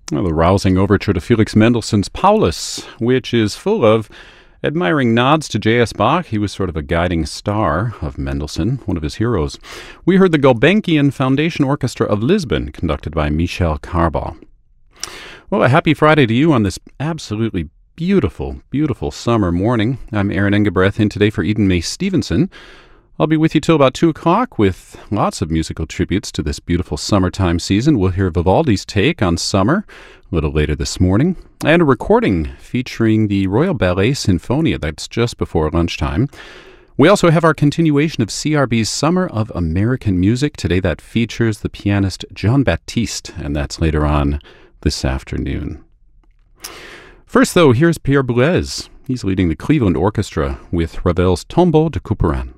Well, the rousing overture to Felix Mendelssohn's Paulus, which is full of admiring nods to J.S. Bach. He was sort of a guiding star of Mendelssohn, one of his heroes. We heard the Gulbenkian Foundation Orchestra of Lisbon, conducted by Michel Carball. Well, a happy Friday to you on this absolutely beautiful, beautiful summer morning. I'm Aaron Engebrecht in today for Eden May Stevenson. I'll be with you till about 2 o'clock with lots of musical tributes to this beautiful summertime season. We'll hear Vivaldi's take on summer a little later this morning, and a recording featuring the Royal Ballet Sinfonia. That's just before lunchtime. We also have our continuation of CRB's Summer of American Music. Today that features the pianist Jon Batiste, and that's later on this afternoon. First, though, here's Pierre Boulez. He's leading the Cleveland Orchestra with Ravel's Tombeau de Couperin.